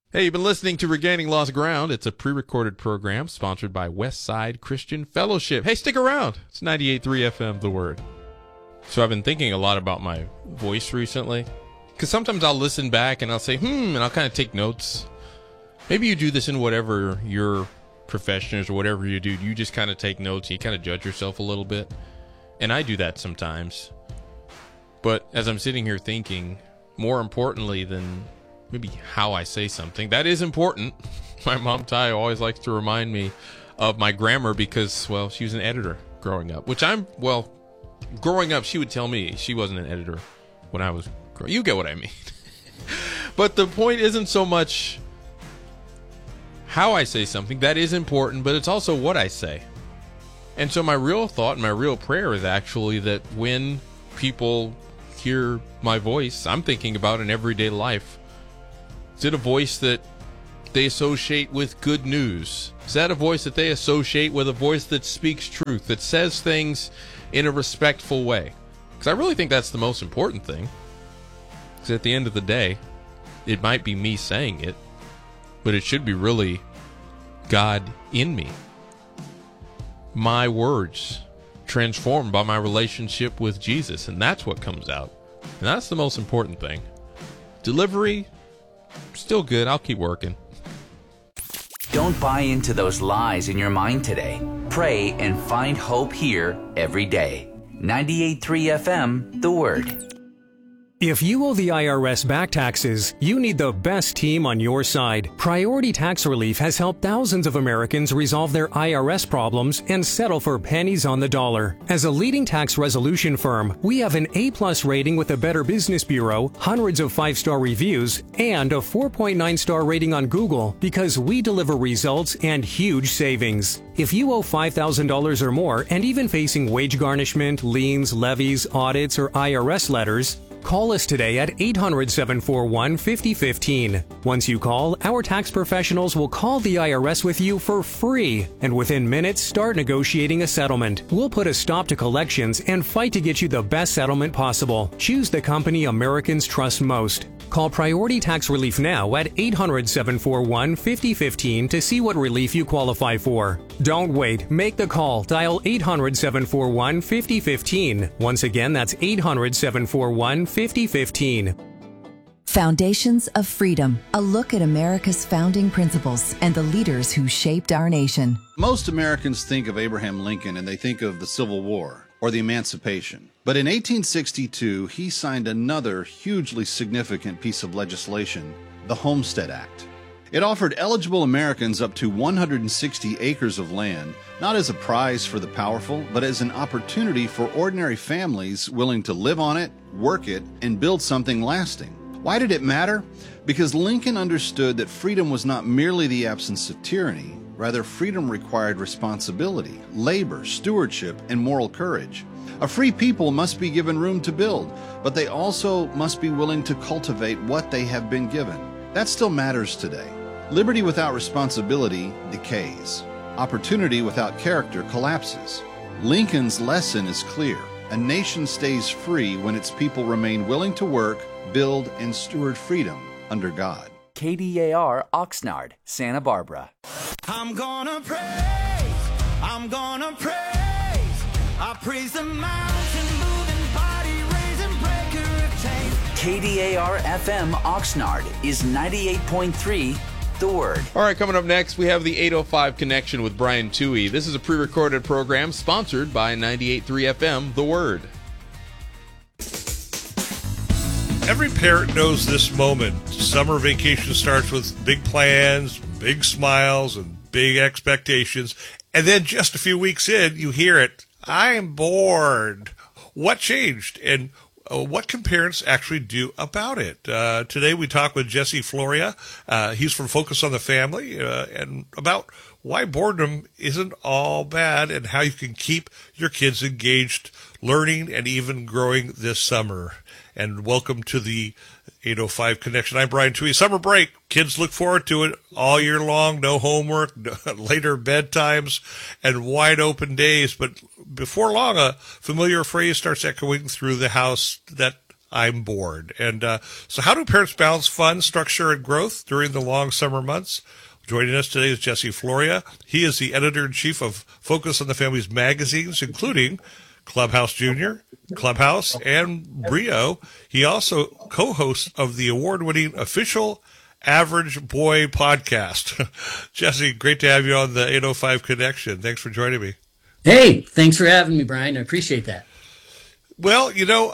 Hey, you've been listening to Regaining Lost Ground. It's a pre-recorded program sponsored by Westside Christian Fellowship. Hey, stick around. It's 98.3 FM, The Word. So I've been thinking a lot about my voice recently. Because sometimes I'll listen back and I'll say, and I'll kind of take notes. Maybe you do this in whatever your profession is or whatever you do. You just kind of take notes and you kind of judge yourself a little bit. And I do that sometimes. But as I'm sitting here thinking, more importantly than maybe how I say something, that is important. My mom, Ty, always likes to remind me of my grammar because, well, she was an editor growing up. Growing up, she would tell me she wasn't an editor when I was growing up. You get what I mean. But the point isn't so much how I say something. That is important, but it's also what I say. And so my real thought and my real prayer is actually that when people hear my voice, I'm thinking about in everyday life, is it a voice that they associate with good news? Is that a voice that they associate with a voice that speaks truth, that says things in a respectful way? Because I really think that's the most important thing. Because at the end of the day, it might be me saying it, but it should be really God in me. My words transformed by my relationship with Jesus, and that's what comes out. And that's the most important thing. Delivery, still good. I'll keep working. Don't buy into those lies in your mind today. Pray and find hope here every day. 98.3 FM, The Word. If you owe the IRS back taxes, you need the best team on your side. Priority Tax Relief has helped thousands of Americans resolve their IRS problems and settle for pennies on the dollar. As a leading tax resolution firm, we have an A+ rating with the Better Business Bureau, hundreds of 5-star reviews, and a 4.9-star rating on Google because we deliver results and huge savings. If you owe $5,000 or more and even facing wage garnishment, liens, levies, audits, or IRS letters, call us today at 800-741-5015. Once you call, our tax professionals will call the IRS with you for free, and within minutes start negotiating a settlement. We'll put a stop to collections and fight to get you the best settlement possible. Choose the company Americans trust most. Call Priority Tax Relief now at 800-741-5015 to see what relief you qualify for. Don't wait. Make the call. Dial 800-741-5015. Once again, that's 800-741-5015. Foundations of Freedom, a look at America's founding principles and the leaders who shaped our nation. Most Americans think of Abraham Lincoln and they think of the Civil War or the Emancipation. But in 1862, he signed another hugely significant piece of legislation, the Homestead Act. It offered eligible Americans up to 160 acres of land, not as a prize for the powerful, but as an opportunity for ordinary families willing to live on it, work it, and build something lasting. Why did it matter? Because Lincoln understood that freedom was not merely the absence of tyranny. Rather, freedom required responsibility, labor, stewardship, and moral courage. A free people must be given room to build, but they also must be willing to cultivate what they have been given. That still matters today. Liberty without responsibility decays. Opportunity without character collapses. Lincoln's lesson is clear. A nation stays free when its people remain willing to work, build, and steward freedom under God. KDAR Oxnard, Santa Barbara. I'm gonna praise, I'm gonna praise. I praise the mountain moving, body raising, breaker of chains. KDAR FM Oxnard is 98.3 The Word. All right, coming up next, we have the 805 Connection with Brian Toohey. This is a pre-recorded program sponsored by 98.3 FM, The Word. Every parent knows this moment. Summer vacation starts with big plans, big smiles, and big expectations. And then just a few weeks in, you hear it, I'm bored. What changed? And what can parents actually do about it? Today we talk with Jesse Floria. He's from Focus on the Family, and about why boredom isn't all bad and how you can keep your kids engaged, learning, and even growing this summer. And welcome to the 805 Connection. I'm Brian Toohey. Summer break. Kids look forward to it all year long. No homework, later bedtimes, and wide open days. But before long, a familiar phrase starts echoing through the house that I'm bored. And so how do parents balance fun, structure, and growth during the long summer months? Joining us today is Jesse Floria. He is the editor-in-chief of Focus on the Family's magazines, including Clubhouse Junior, Clubhouse, and Brio. He also co-hosts of the award-winning official Average Boy podcast. Jesse, great to have you on the 805 Connection. Thanks for joining me. Hey, thanks for having me, Brian. I appreciate that. Well,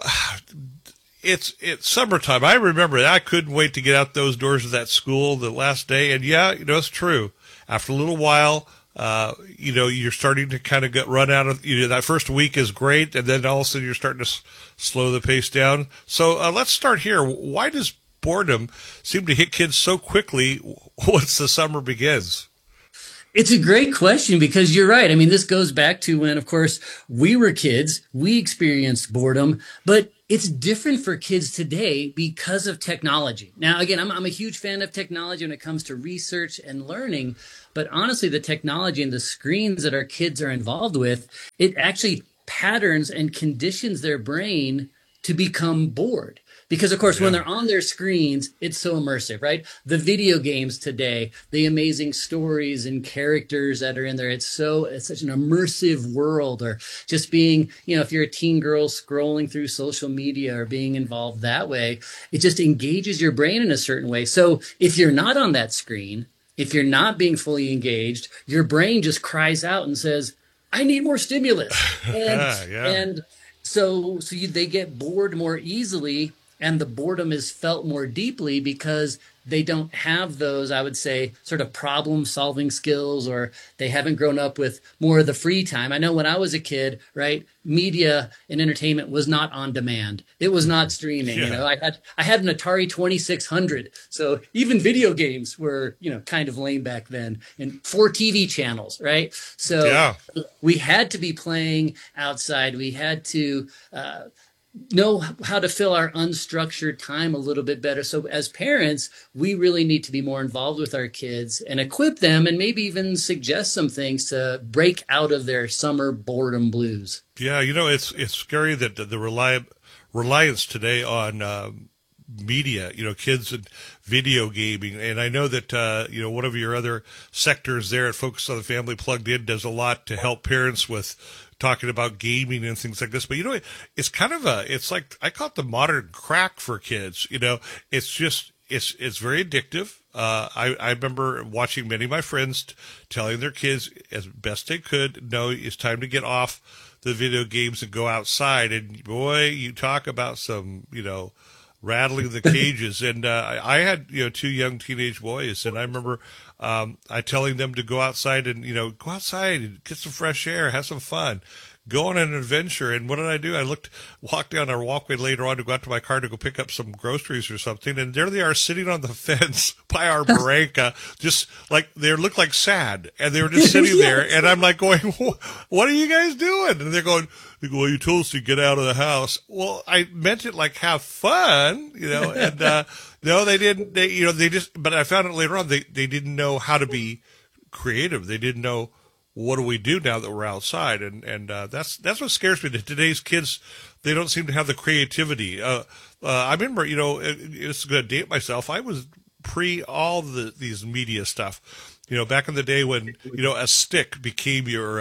it's summertime. I remember that. I couldn't wait to get out those doors of that school the last day. And yeah, it's true. After a little while, you're starting to kind of run out of, that first week is great. And then all of a sudden you're starting to slow the pace down. So let's start here. Why does boredom seem to hit kids so quickly once the summer begins? It's a great question because you're right. I mean, this goes back to when, of course, we were kids, we experienced boredom, but it's different for kids today because of technology. Now, again, I'm a huge fan of technology when it comes to research and learning, but honestly, the technology and the screens that our kids are involved with, it actually patterns and conditions their brain to become bored. Because, of course, when they're on their screens, it's so immersive, right? The video games today, the amazing stories and characters that are in there, it's such an immersive world. Or just being, if you're a teen girl scrolling through social media or being involved that way, it just engages your brain in a certain way. So if you're not on that screen, if you're not being fully engaged, your brain just cries out and says, I need more stimulus. And they get bored more easily. And the boredom is felt more deeply because they don't have those, I would say, sort of problem-solving skills, or they haven't grown up with more of the free time. I know when I was a kid, right, media and entertainment was not on demand. It was not streaming. Yeah. I had an Atari 2600, so even video games were, kind of lame back then, and 4 TV channels, right? So we had to be playing outside. We had to know how to fill our unstructured time a little bit better. So as parents, we really need to be more involved with our kids and equip them and maybe even suggest some things to break out of their summer boredom blues. Yeah, it's scary that the reliance today on media, kids and video gaming. And I know that, one of your other sectors there at Focus on the Family Plugged In does a lot to help parents with talking about gaming and things like this. But, it's kind of it's like, I call it the modern crack for kids. It's just, it's very addictive. I remember watching many of my friends telling their kids as best they could, no, it's time to get off the video games and go outside. And boy, you talk about some, rattling the cages. And I had, 2 young teenage boys, and I remember I telling them to go outside and, go outside and get some fresh air, have some fun, go on an adventure. And what did I do? I walked down our walkway later on to go out to my car to go pick up some groceries or something. And there they are sitting on the fence by our barranca, just like they looked like sad. And they were just sitting there. And I'm like going, what are you guys doing? And they're going, well, you told us to get out of the house. Well, I meant it like have fun, and, no, they didn't, but I found out later on, they didn't know how to be creative. They didn't know, what do we do now that we're outside? And that's what scares me. That today's kids, they don't seem to have the creativity. I remember, it's going to date myself. I was pre all these media stuff. Back in the day when, a stick became your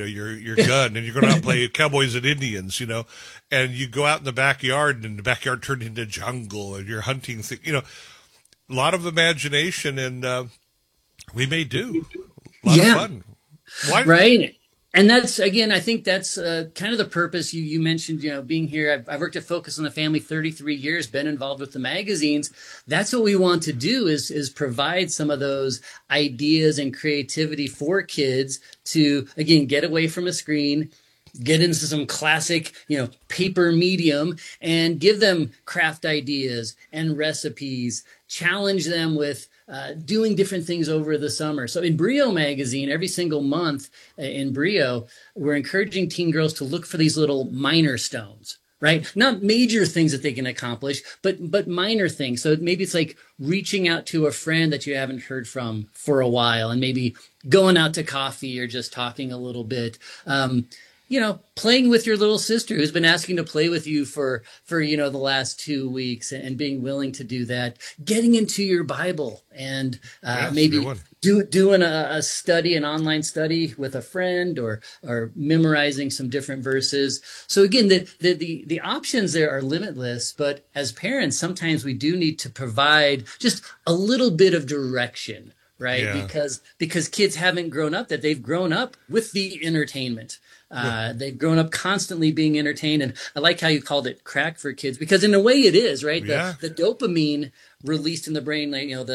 gun, and you're going to play cowboys and Indians, and you go out in the backyard, and the backyard turned into jungle, and you're hunting things, a lot of imagination, and we may do a lot of fun. Why? Right. And that's, again, I think that's kind of the purpose you mentioned, being here. I've worked at Focus on the Family 33 years, been involved with the magazines. That's what we want to do is provide some of those ideas and creativity for kids to, again, get away from a screen, get into some classic, paper medium, and give them craft ideas and recipes, challenge them with doing different things over the summer. So in Brio magazine, every single month in Brio, we're encouraging teen girls to look for these little minor stones, right? Not major things that they can accomplish, but minor things. So maybe it's like reaching out to a friend that you haven't heard from for a while, and maybe going out to coffee or just talking a little bit. playing with your little sister who's been asking to play with you for the last 2 weeks, and being willing to do that, getting into your Bible, and maybe doing a study, an online study with a friend, or memorizing some different verses. So again, the options there are limitless, but as parents, sometimes we do need to provide just a little bit of direction, right? Yeah. Because kids haven't grown up that they've grown up with the entertainment. They've grown up constantly being entertained. And I like how you called it crack for kids, because in a way it is, right? Yeah. The dopamine released in the brain,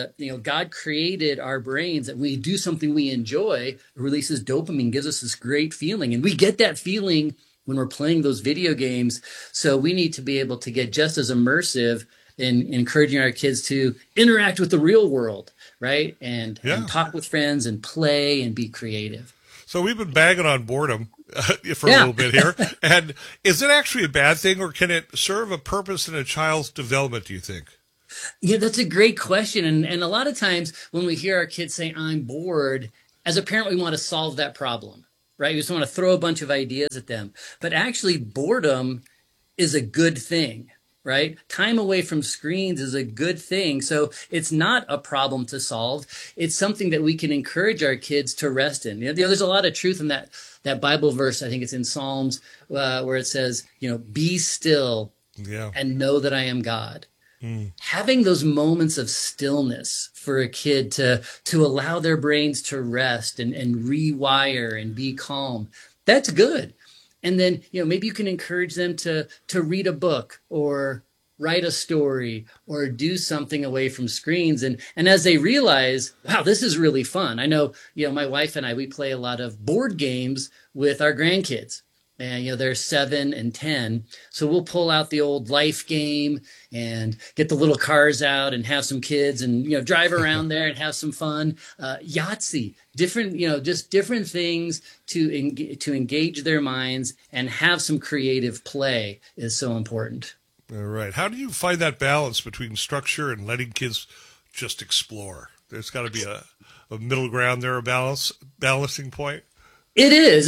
God created our brains that we do something we enjoy, releases dopamine, gives us this great feeling. And we get that feeling when we're playing those video games. So we need to be able to get just as immersive in encouraging our kids to interact with the real world, right? And talk with friends and play and be creative. So we've been bagging on boredom for a little bit here. And is it actually a bad thing, or can it serve a purpose in a child's development, do you think? Yeah, that's a great question. And a lot of times when we hear our kids say, I'm bored, as a parent, we want to solve that problem, right? We just want to throw a bunch of ideas at them. But actually, boredom is a good thing, right? Time away from screens is a good thing. So it's not a problem to solve. It's something that we can encourage our kids to rest in. There's a lot of truth in that Bible verse. I think it's in Psalms where it says, be still and know that I am God. Having those moments of stillness for a kid to allow their brains to rest and rewire and be calm, that's good. And then, maybe you can encourage them to read a book or write a story or do something away from screens. And as they realize, wow, this is really fun. I know, my wife and I, we play a lot of board games with our grandkids. And, they're 7 and 10. So we'll pull out the old Life game and get the little cars out and have some kids and, drive around there and have some fun. Yahtzee, just different things to engage their minds and have some creative play is so important. All right. How do you find that balance between structure and letting kids just explore? There's got to be a middle ground there, a balancing point. It is,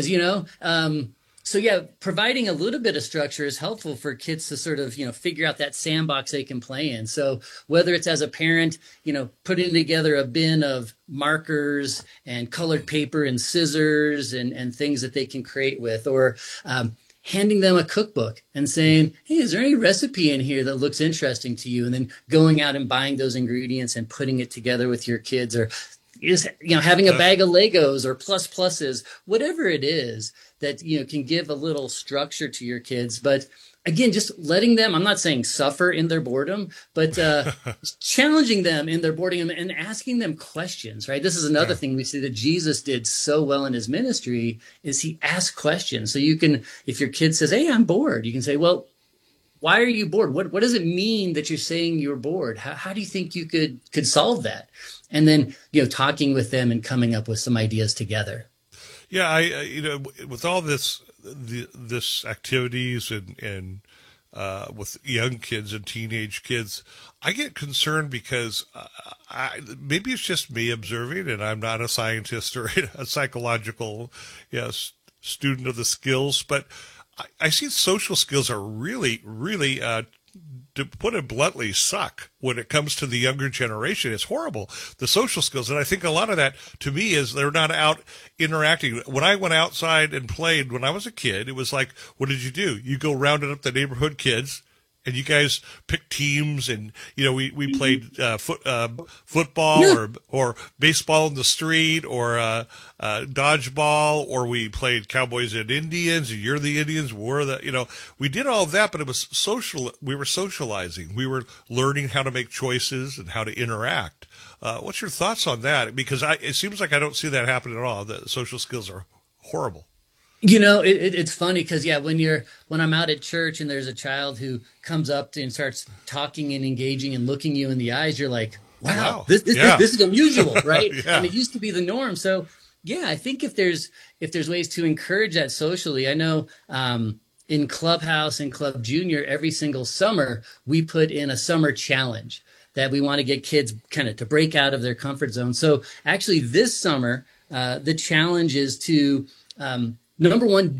so providing a little bit of structure is helpful for kids to sort of, figure out that sandbox they can play in. So whether it's as a parent, putting together a bin of markers and colored paper and scissors and things that they can create with, or handing them a cookbook and saying, hey, is there any recipe in here that looks interesting to you? And then going out and buying those ingredients and putting it together with your kids, or having a bag of Legos or pluses, whatever it is that, can give a little structure to your kids. But again, just letting them, I'm not saying suffer in their boredom, but challenging them in their boredom and asking them questions, right? This is another thing we see that Jesus did so well in his ministry, is he asked questions. So you can, if your kid says, hey, I'm bored, you can say, well, why are you bored? What does it mean that you're saying you're bored? How do you think you could solve that? And then, talking with them and coming up with some ideas together. Yeah, I with all this activities and with young kids and teenage kids, I get concerned because maybe it's just me observing, and I'm not a scientist or a psychological student of the skills, but I see social skills are really, really, to put it bluntly, suck when it comes to the younger generation. It's horrible, the social skills. And I think a lot of that, to me, is they're not out interacting. When I went outside and played when I was a kid, it was like, what did you do? You go rounded up the neighborhood kids, and you guys picked teams, and we played football or baseball in the street, or dodgeball, or we played cowboys and Indians, and you're the Indians, we're the we did all of that, but it was social. We were socializing. We were learning how to make choices and how to interact. What's your thoughts on that? Because it seems like I don't see that happen at all. The social skills are horrible. It's funny because, when I'm out at church and there's a child who comes up and starts talking and engaging and looking you in the eyes, you're like, wow. This is unusual, right? And it used to be the norm. So, I think if there's ways to encourage that socially, I know in Clubhouse and Club Junior, every single summer, we put in a summer challenge that we want to get kids kind of to break out of their comfort zone. So actually this summer, the challenge is to number one,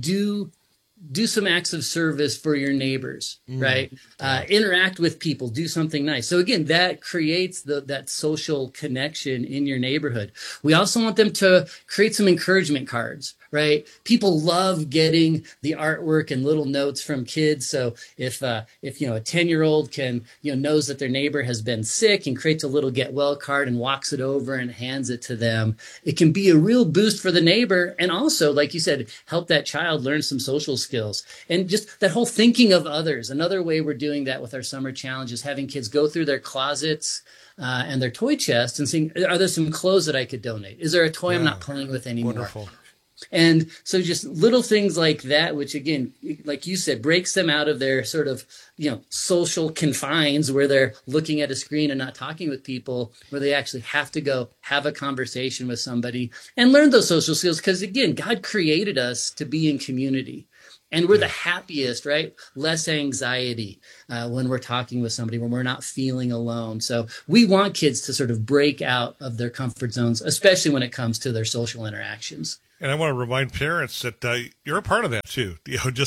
do some acts of service for your neighbors, right? Interact with people, do something nice. So again, that creates that social connection in your neighborhood. We also want them to create some encouragement cards, right? People love getting the artwork and little notes from kids. So if a 10-year-old knows that their neighbor has been sick and creates a little get well card and walks it over and hands it to them, it can be a real boost for the neighbor. And also, like you said, help that child learn some social skills and just that whole thinking of others. Another way we're doing that with our summer challenge is having kids go through their closets and their toy chest and seeing, are there some clothes that I could donate? Is there a toy I'm not playing with anymore? Wonderful. And so just little things like that, which again, like you said, breaks them out of their sort of, social confines where they're looking at a screen and not talking with people, where they actually have to go have a conversation with somebody and learn those social skills. Because again, God created us to be in community. And we're the happiest, right? Less anxiety when we're talking with somebody, when we're not feeling alone. So we want kids to sort of break out of their comfort zones, especially when it comes to their social interactions. And I want to remind parents that you're a part of that too.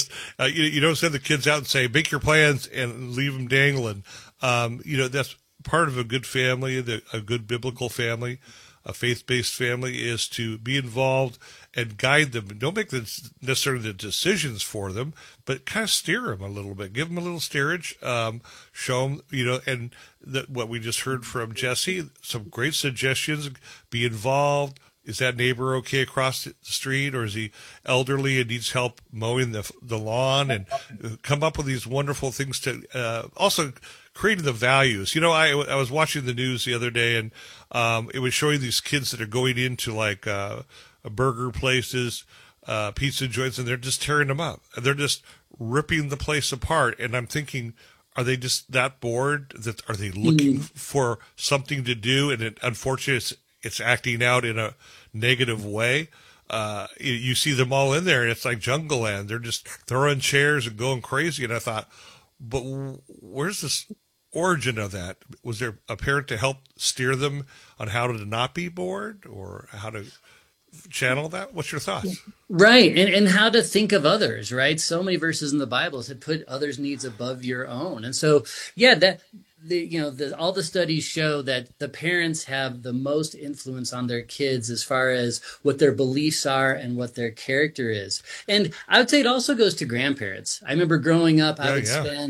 You don't send the kids out and say, make your plans and leave them dangling. That's part of a good family, a good biblical family, a faith-based family, is to be involved and guide them. Don't make necessarily the decisions for them, but kind of steer them a little bit. Give them a little steerage. Show them, and what we just heard from Jesse, some great suggestions. Be involved. Is that neighbor okay across the street, or is he elderly and needs help mowing the lawn? And come up with these wonderful things to also creating the values. I was watching the news the other day, and it was showing these kids that are going into like burger places, pizza joints, and they're just tearing them up. They're just ripping the place apart. And I'm thinking, are they just that bored? Are they looking for something to do? And unfortunately, it's acting out in a negative way. You see them all in there, and it's like Jungle Land. They're just throwing chairs and going crazy. And I thought, but where's this origin of that? Was there a parent to help steer them on how to not be bored or how to channel that? What's your thoughts? Right. And how to think of others, right? So many verses in the Bible said, put others' needs above your own. And so, all the studies show that the parents have the most influence on their kids as far as what their beliefs are and what their character is. And I would say it also goes to grandparents. I remember growing up, I'd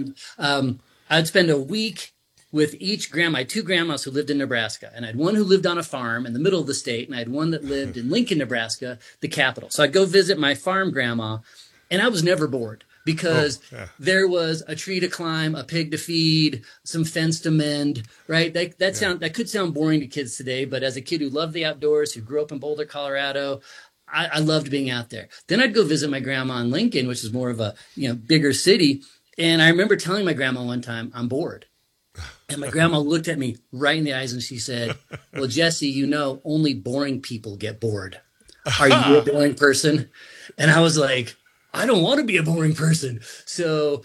spend a week with each grandma. I had two grandmas who lived in Nebraska, and I had one who lived on a farm in the middle of the state, and I had one that lived in Lincoln, Nebraska, the capital. So I'd go visit my farm grandma, and I was never bored, because there was a tree to climb, a pig to feed, some fence to mend, right? That could sound boring to kids today, but as a kid who loved the outdoors, who grew up in Boulder, Colorado, I loved being out there. Then I'd go visit my grandma in Lincoln, which is more of a bigger city, and I remember telling my grandma one time, I'm bored. And my grandma looked at me right in the eyes and she said, well, Jesse, only boring people get bored. Are you a boring person? And I was like, I don't want to be a boring person. So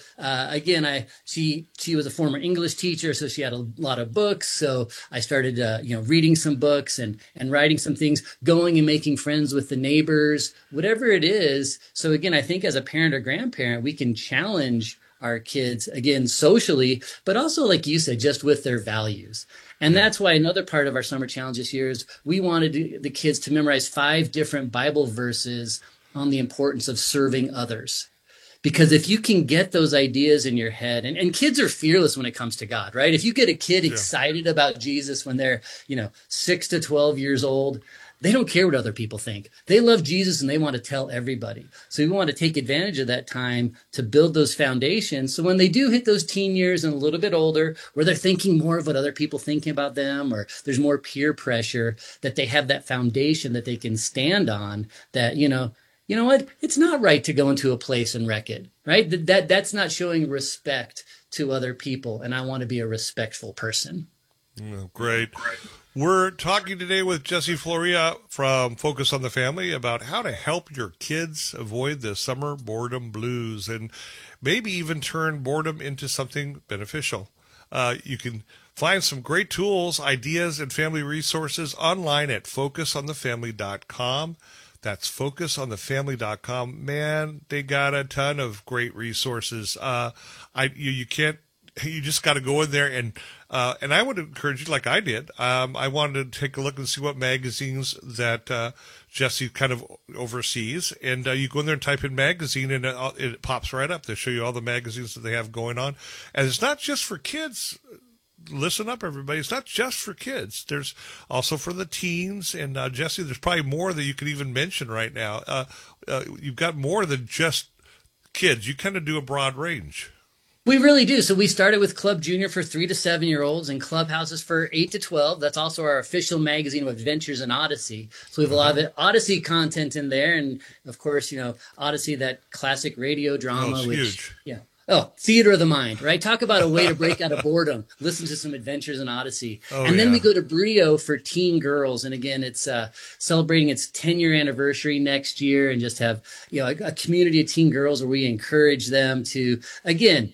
she was a former English teacher, so she had a lot of books. So I started, reading some books and writing some things, going and making friends with the neighbors, whatever it is. So again, I think as a parent or grandparent, we can challenge our kids, again, socially, but also, like you said, just with their values. And that's why another part of our summer challenge this year is we wanted the kids to memorize 5 different Bible verses on the importance of serving others. Because if you can get those ideas in your head, and kids are fearless when it comes to God, right? If you get a kid excited about Jesus when they're, 6 to 12 years old, they don't care what other people think. They love Jesus and they want to tell everybody. So we want to take advantage of that time to build those foundations. So when they do hit those teen years and a little bit older, where they're thinking more of what other people thinking about them, or there's more peer pressure, that they have that foundation that they can stand on, that, you know what? It's not right to go into a place and wreck it, right? That's not showing respect to other people. And I want to be a respectful person. Oh, great. We're talking today with Jesse Floria from Focus on the Family about how to help your kids avoid the summer boredom blues and maybe even turn boredom into something beneficial. You can find some great tools, ideas, and family resources online at focusonthefamily.com. That's focusonthefamily.com. Man, they got a ton of great resources. You just got to go in there and I would encourage you, like I did. I wanted to take a look and see what magazines that Jesse kind of oversees, and you go in there and type in magazine, and it pops right up. They show you all the magazines that they have going on, and it's not just for kids. Listen up, everybody. It's not just for kids. There's also for the teens. And Jesse, there's probably more that you could even mention right now. You've got more than just kids. You kind of do a broad range. We really do. So we started with Club Junior for 3 to 7 year olds and Clubhouses for 8 to 12. That's also our official magazine of Adventures in Odyssey. So we have a lot of Odyssey content in there. And of course, Odyssey, that classic radio drama, huge. Yeah. Oh, theater of the mind, right? Talk about a way to break out of boredom. Listen to some Adventures in Odyssey. And then we go to Brio for teen girls. And again, it's celebrating its 10-year anniversary next year, and just have, a community of teen girls where we encourage them to, again,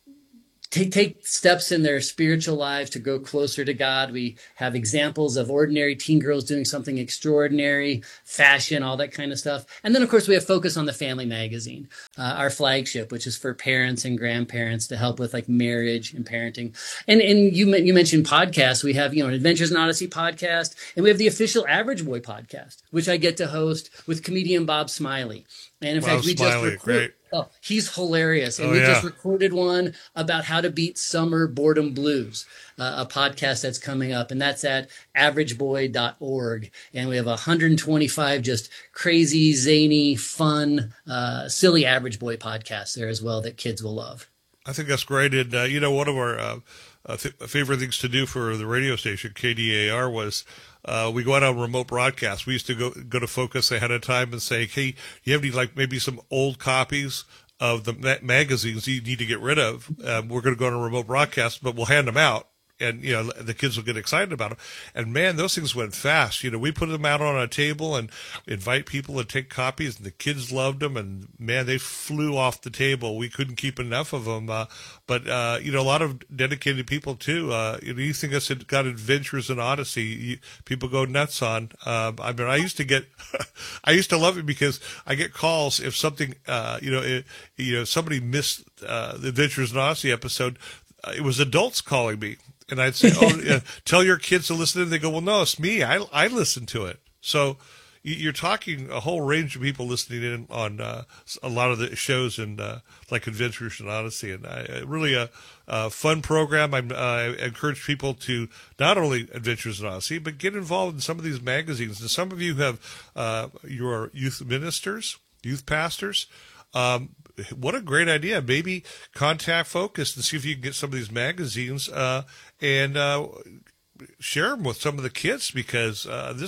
take steps in their spiritual lives to grow closer to God. We have examples of ordinary teen girls doing something extraordinary, fashion, all that kind of stuff. And then, of course, we have Focus on the Family magazine, our flagship, which is for parents and grandparents to help with like marriage and parenting. And you mentioned podcasts. We have, an Adventures in Odyssey podcast, and we have the official Average Boy podcast, which I get to host with comedian Bob Smiley. And in fact, we just recorded. Oh, he's hilarious. And we just recorded one about how to beat summer boredom blues, a podcast that's coming up. And that's at averageboy.org. And we have 125 just crazy, zany, fun, silly Average Boy podcasts there as well that kids will love. I think that's great. And, one of our favorite things to do for the radio station, KDAR, was we go out on remote broadcasts. We used to go to Focus ahead of time and say, hey, you have any, maybe some old copies of the magazines you need to get rid of? We're going to go on a remote broadcast, but we'll hand them out. And, the kids will get excited about them. And, man, those things went fast. We put them out on a table and invite people to take copies, and the kids loved them. And, man, they flew off the table. We couldn't keep enough of them. But a lot of dedicated people, too. Anything that's got Adventures in Odyssey, people go nuts on. I used to love it because I get calls if something, somebody missed the Adventures in Odyssey episode. It was adults calling me. And I'd say, tell your kids to listen. And they go, well, no, it's me. I listen to it. So you're talking a whole range of people listening in on a lot of the shows and like Adventures in Odyssey. And really a fun program. I encourage people to not only Adventures in Odyssey, but get involved in some of these magazines. And some of you have your youth ministers, youth pastors. What a great idea. Maybe contact Focus and see if you can get some of these magazines and share them with some of the kids, because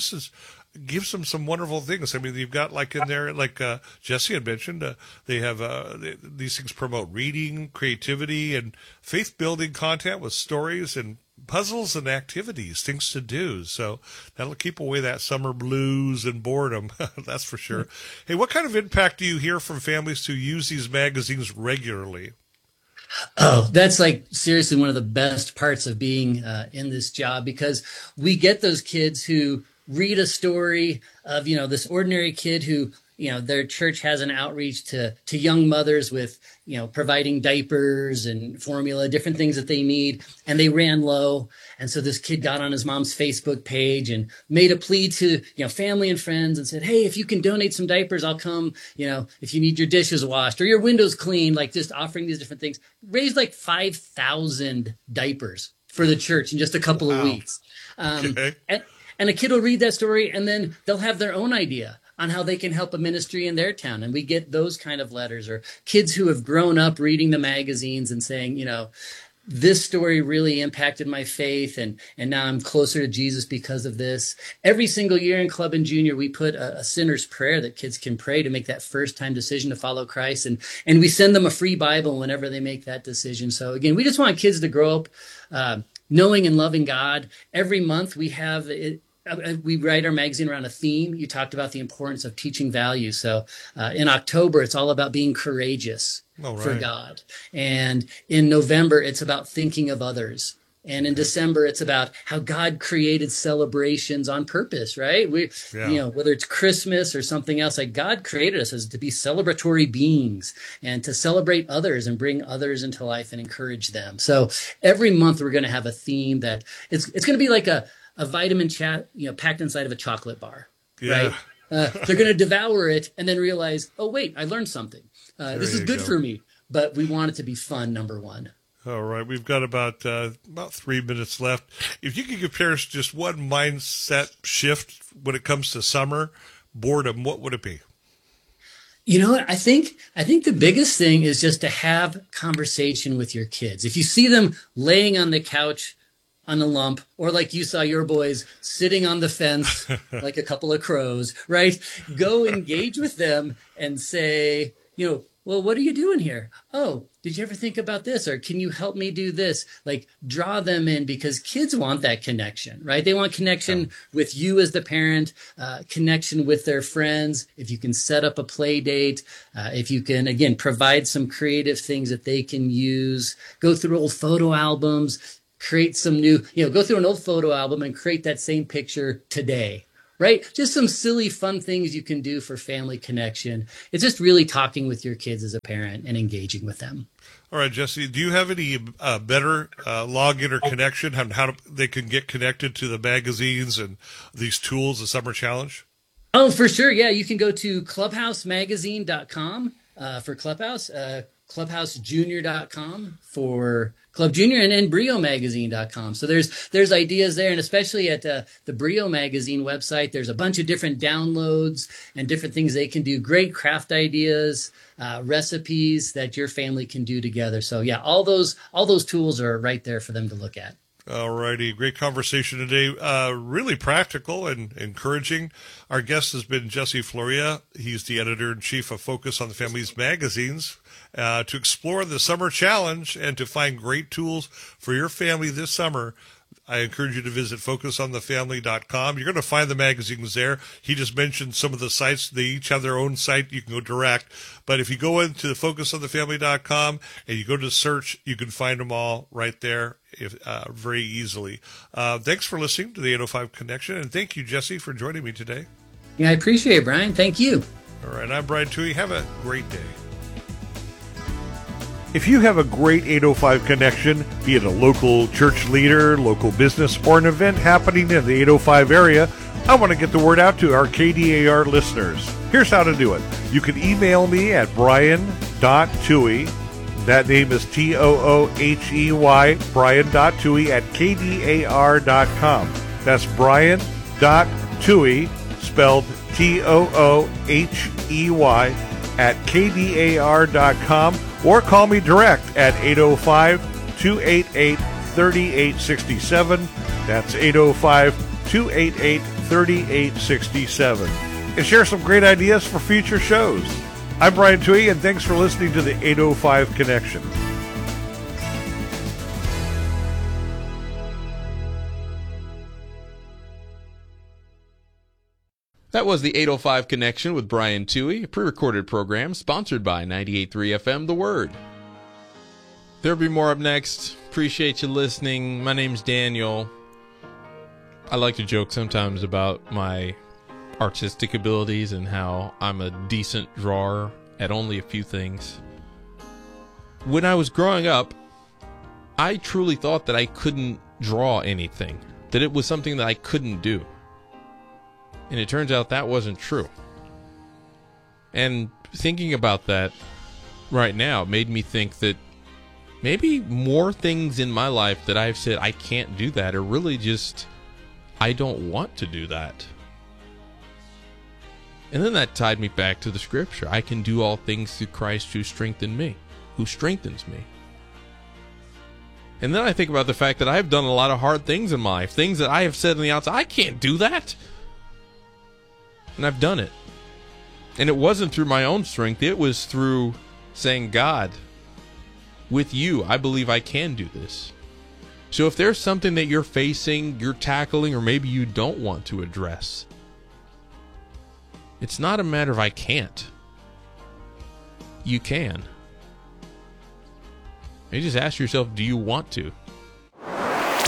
gives them some wonderful things. I mean, you've got in there, Jesse had mentioned, they have these things promote reading, creativity, and faith-building content with stories and puzzles and activities, things to do. So that'll keep away that summer blues and boredom. That's for sure. Hey, what kind of impact do you hear from families who use these magazines regularly? Oh, that's seriously one of the best parts of being in this job, because we get those kids who read a story of, this ordinary kid who, their church has an outreach to young mothers with, providing diapers and formula, different things that they need. And they ran low. And so this kid got on his mom's Facebook page and made a plea to, family and friends and said, hey, if you can donate some diapers, I'll come, if you need your dishes washed or your windows cleaned, just offering these different things. Raised 5,000 diapers for the church in just a couple of weeks. Okay. And a kid will read that story, and then they'll have their own idea on how they can help a ministry in their town. And we get those kind of letters, or kids who have grown up reading the magazines and saying, this story really impacted my faith, and now I'm closer to Jesus because of this. Every single year in Club and Junior, we put a sinner's prayer that kids can pray to make that first-time decision to follow Christ. And we send them a free Bible whenever they make that decision. So, again, we just want kids to grow up knowing and loving God. Every month we have it. We write our magazine around a theme. You talked about the importance of teaching values. So in October, it's all about being courageous for God. And in November, it's about thinking of others. And in December, it's about how God created celebrations on purpose, right? Whether it's Christmas or something else, like God created us as to be celebratory beings and to celebrate others and bring others into life and encourage them. So every month we're going to have a theme that it's going to be like a vitamin packed inside of a chocolate bar, right? They're going to devour it and then realize, oh, wait, I learned something. This is good for me, but we want it to be fun, number one. All right, we've got about 3 minutes left. If you could compare us just one mindset shift when it comes to summer boredom, what would it be? You know what? I think the biggest thing is just to have conversation with your kids. If you see them laying on the couch on a lump, or like you saw your boys sitting on the fence like a couple of crows, right? Go engage with them and say, well, what are you doing here? Oh, did you ever think about this? Or can you help me do this? Like, draw them in, because kids want that connection, right? They want connection with you as the parent, connection with their friends. If you can set up a play date, if you can, again, provide some creative things that they can use, go through old photo albums, create some new, go through an old photo album and create that same picture today. Right? Just some silly, fun things you can do for family connection. It's just really talking with your kids as a parent and engaging with them. All right, Jesse, do you have any better login or connection, how they can get connected to the magazines and these tools, the Summer Challenge? Oh, for sure. Yeah, you can go to clubhousemagazine.com for Clubhouse, clubhousejunior.com for Club Junior, and briomagazine.com. So there's ideas there, and especially at the Brio Magazine website, there's a bunch of different downloads and different things they can do. Great craft ideas, recipes that your family can do together. So yeah, all those tools are right there for them to look at. All righty. Great conversation today. Really practical and encouraging. Our guest has been Jesse Florea. He's the editor-in-chief of Focus on the Family's magazines. To explore the Summer Challenge and to find great tools for your family this summer, I encourage you to visit focusonthefamily.com. You're going to find the magazines there. He just mentioned some of the sites. They each have their own site. You can go direct. But if you go into focusonthefamily.com and you go to search, you can find them all right there very easily. Thanks for listening to the 805 Connection, and thank you, Jesse, for joining me today. Yeah, I appreciate it, Brian. Thank you. All right, I'm Brian Toohey. Have a great day. If you have a great 805 connection, be it a local church leader, local business, or an event happening in the 805 area, I want to get the word out to our KDAR listeners. Here's how to do it. You can email me at brian.toohey, that name is Toohey, brian.toohey at kdar.com. That's brian.toohey, spelled Toohey, at kdar.com, or call me direct at 805-288-3867. That's 805-288-3867. And share some great ideas for future shows. I'm Brian Toohey, and thanks for listening to the 805 Connection. That was the 805 Connection with Brian Toohey, a pre-recorded program sponsored by 98.3 FM The Word. There'll be more up next. Appreciate you listening. My name's Daniel. I like to joke sometimes about my artistic abilities and how I'm a decent drawer at only a few things. When I was growing up, I truly thought that I couldn't draw anything, that it was something that I couldn't do. And it turns out that wasn't true. And thinking about that right now made me think that maybe more things in my life that I've said I can't do that are really just I don't want to do that. And then that tied me back to the scripture. I can do all things through Christ who strengthens me. And then I think about the fact that I've done a lot of hard things in my life, things that I have said on the outside, I can't do that. And I've done it. And it wasn't through my own strength. It was through saying, God, with you, I believe I can do this. So if there's something that you're facing, you're tackling, or maybe you don't want to address, it's not a matter of I can't. You can. And you just ask yourself, do you want to?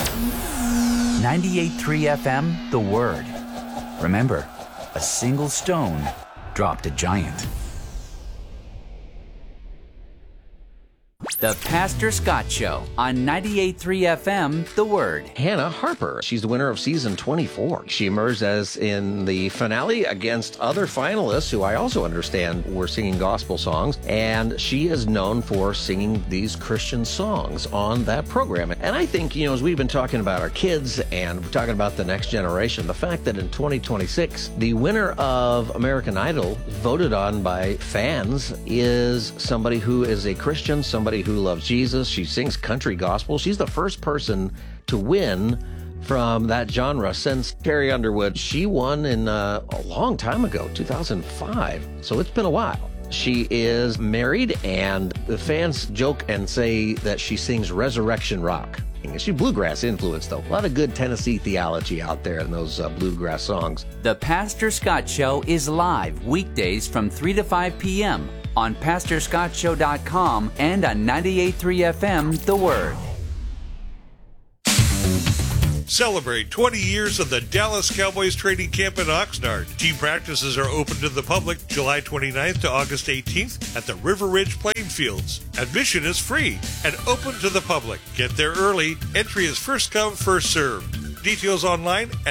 98.3 FM, The Word. Remember, a single stone dropped a giant. The Pastor Scott Show on 98.3 FM, The Word. Hannah Harper. She's the winner of season 24. She emerged as in the finale against other finalists who I also understand were singing gospel songs. And she is known for singing these Christian songs on that program. And I think, as we've been talking about our kids and we're talking about the next generation, the fact that in 2026, the winner of American Idol, voted on by fans, is somebody who is a Christian, somebody who loves Jesus. She sings country gospel. She's the first person to win from that genre since Carrie Underwood. She won in a long time ago, 2005. So it's been a while. She is married, and the fans joke and say that she sings resurrection rock. She's bluegrass influenced, though. A lot of good Tennessee theology out there in those bluegrass songs. The Pastor Scott Show is live weekdays from 3 to 5 p.m. on PastorScottShow.com and on 98.3 FM, The Word. Celebrate 20 years of the Dallas Cowboys training camp in Oxnard. Team practices are open to the public July 29th to August 18th at the River Ridge playing fields. Admission is free and open to the public. Get there early. Entry is first come, first served. Details online at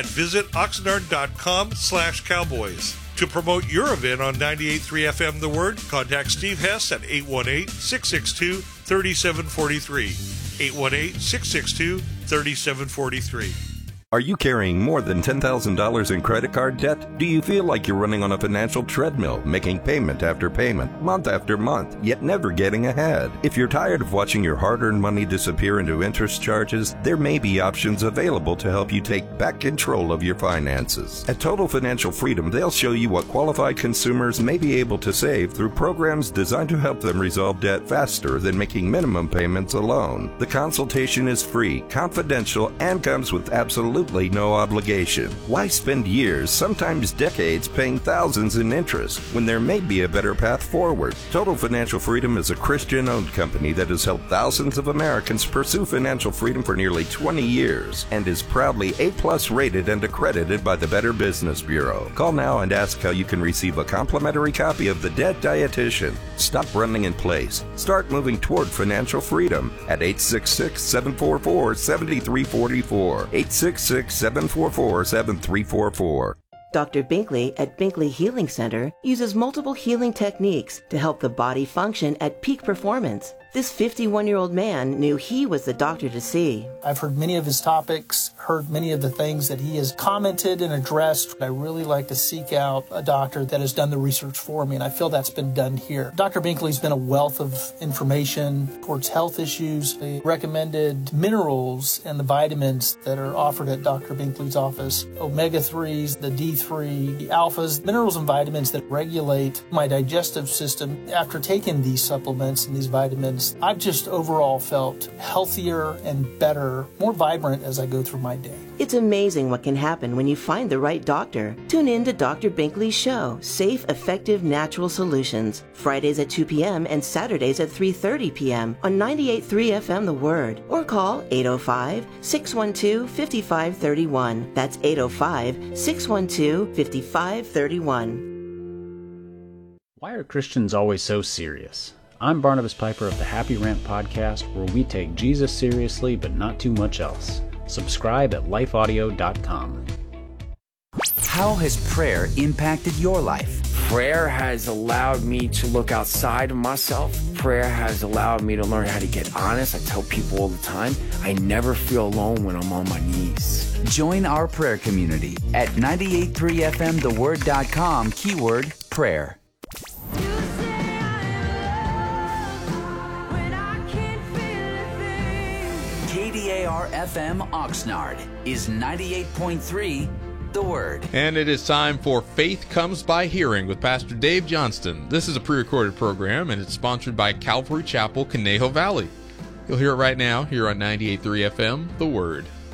visitOxnard.com/Cowboys. To promote your event on 98.3 FM The Word, contact Steve Hess at 818-662-3743. 818-662-3743. Are you carrying more than $10,000 in credit card debt? Do you feel like you're running on a financial treadmill, making payment after payment, month after month, yet never getting ahead? If you're tired of watching your hard-earned money disappear into interest charges, there may be options available to help you take back control of your finances. At Total Financial Freedom, they'll show you what qualified consumers may be able to save through programs designed to help them resolve debt faster than making minimum payments alone. The consultation is free, confidential, and comes with absolutely no obligation. Why spend years, sometimes decades, paying thousands in interest when there may be a better path forward? Total Financial Freedom is a Christian-owned company that has helped thousands of Americans pursue financial freedom for nearly 20 years and is proudly A+ rated and accredited by the Better Business Bureau. Call now and ask how you can receive a complimentary copy of The Debt Dietitian. Stop running in place. Start moving toward financial freedom at 866-744-7344. 866-744-7344. Dr. Binkley at Binkley Healing Center uses multiple healing techniques to help the body function at peak performance. This 51-year-old man knew he was the doctor to see. I've heard many of his topics, heard many of the things that he has commented and addressed. I really like to seek out a doctor that has done the research for me, and I feel that's been done here. Dr. Binkley's been a wealth of information towards health issues. They recommended minerals and the vitamins that are offered at Dr. Binkley's office. Omega-3s, the D3, the alphas, minerals and vitamins that regulate my digestive system. After taking these supplements and these vitamins, I've just overall felt healthier and better, more vibrant as I go through my day. It's amazing what can happen when you find the right doctor. Tune in to Dr. Binkley's show, Safe, Effective, Natural Solutions, Fridays at 2 p.m. and Saturdays at 3:30 p.m. on 98.3 FM The Word, or call 805-612-5531. That's 805-612-5531. Why are Christians always so serious? I'm Barnabas Piper of the Happy Rant Podcast, where we take Jesus seriously, but not too much else. Subscribe at lifeaudio.com. How has prayer impacted your life? Prayer has allowed me to look outside of myself. Prayer has allowed me to learn how to get honest. I tell people all the time, I never feel alone when I'm on my knees. Join our prayer community at 98.3fmtheword.com, keyword prayer. KDAR FM Oxnard is 98.3 The Word. And it is time for Faith Comes by Hearing with Pastor Dave Johnston. This is a pre-recorded program, and it's sponsored by Calvary Chapel, Conejo Valley. You'll hear it right now here on 98.3 FM The Word.